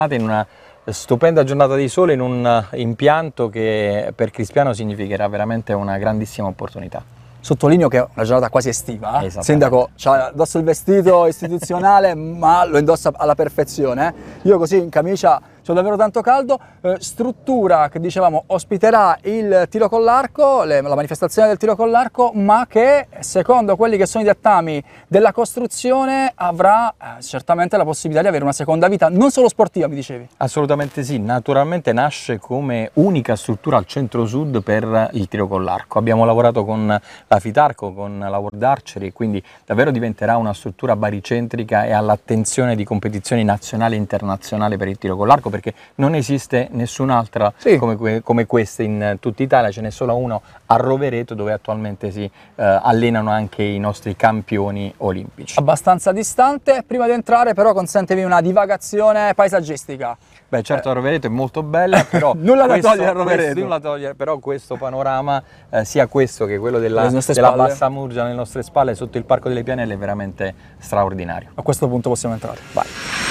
in una stupenda giornata di sole in un impianto che per Crispiano significherà veramente una grandissima opportunità. Sottolineo che è una giornata quasi estiva. Esattamente. Sindaco ha addosso il vestito istituzionale, ma lo indossa alla perfezione. Io così in camicia c'ho davvero tanto caldo. Struttura che dicevamo ospiterà il tiro con l'arco, la manifestazione del tiro con l'arco, ma che secondo quelli che sono i dettami della costruzione avrà certamente la possibilità di avere una seconda vita, non solo sportiva, mi dicevi. Assolutamente sì, naturalmente nasce come unica struttura al centro-sud per il tiro con l'arco. Abbiamo lavorato con la Fitarco, con la World Archery, quindi davvero diventerà una struttura baricentrica e all'attenzione di competizioni nazionali e internazionali per il tiro con l'arco, perché non esiste nessun'altra come questa in tutta Italia, ce n'è solo uno a Rovereto, dove attualmente si allenano anche i nostri campioni olimpici. Abbastanza distante. Prima di entrare però consentimi una divagazione paesaggistica. Beh, certo, Rovereto è molto bella, però nulla da togliere a Rovereto. Nulla da togliere, però questo panorama, sia questo che quello della Bassa Murgia alle nostre spalle sotto il Parco delle Pianelle, è veramente straordinario. A questo punto possiamo entrare. Vai.